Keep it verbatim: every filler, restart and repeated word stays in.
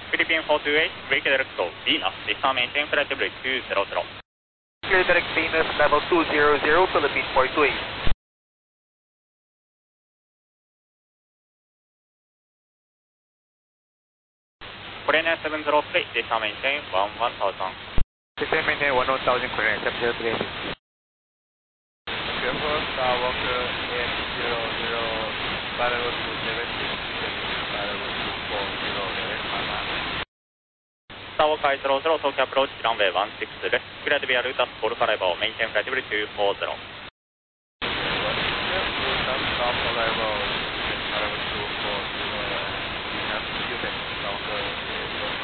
Philippine four two eight, break direct to Venus, distant maintain flight level two zero zero. Clear direct Venus, level two zero zero, Philippine four two eight. Korean seven zero three, distant maintain one one thousand. Distant maintain one one thousand, Korean seven zero three. Airport, Skywalk eight zero zero, parallel to seventy, parallel to four zero, direct Mama. Skywalk zero zero, Tokyo approach, runway one six left, clear to be a route as full arrival, maintain flight level two four zero. Route as stop arrival.